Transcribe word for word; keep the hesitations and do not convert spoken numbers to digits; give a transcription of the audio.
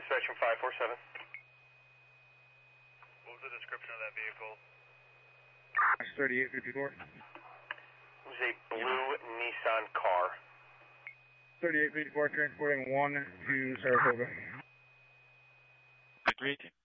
Spectrum five four seven. What was the description of that vehicle? thirty-eight fifty-four. It was a blue Nissan car. thirty-eight fifty-four, transporting one to Saratoga. Agreed.